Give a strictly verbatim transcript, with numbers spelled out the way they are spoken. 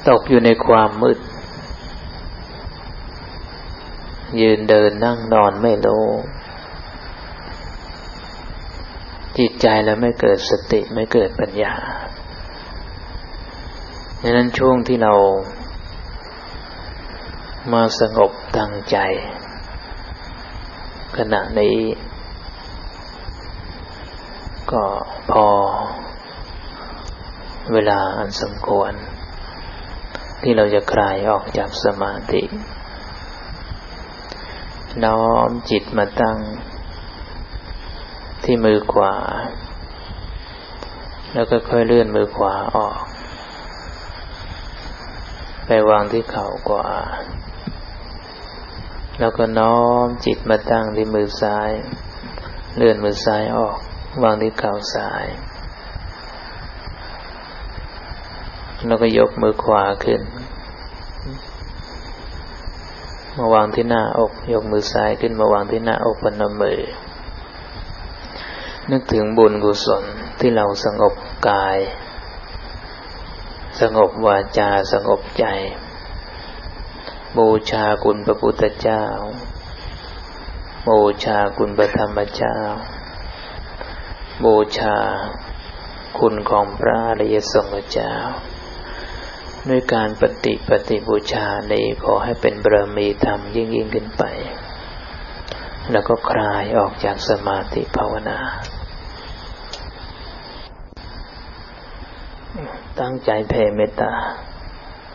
ตกอยู่ในความมืดยืนเดินนั่งนอนไม่รู้จิตใจแล้วไม่เกิดสติไม่เกิดปัญญาดังนั้นช่วงที่เรามาสงบตั้งใจขณะนี้ก็พอเวลาอันสมควรที่เราจะคลายออกจากสมาธิน้อมจิตมาตั้งที่มือขวาแล้วก็ค่อยเลื่อนมือขวาออกไปวางที่เข่าขวาแล้วก็น้อมจิตมาตั้งที่มือซ้ายเลื่อนมือซ้ายออกวางที่เข่าซ้ายแล้วก็ยกมือขวาขึ้นมาวางที่หน้าอกยกมือซ้ายขึ้นมาวางที่หน้าอกพนมมือนึกถึงบุญกุศลที่เราสงบกายสงบวาจาสงบใจบูชาคุณพระพุทธเจ้าบูชาคุณพระธรรมเจ้าบูชาคุณของพระอริยสงฆ์เจ้าด้วยการปฏิปฏิบูชานี้ขอให้เป็นบารมีธรรมยิ่งยิ่งขึ้นไปแล้วก็คลายออกจากสมาธิภาวนาตั้งใจแผ่เมตตา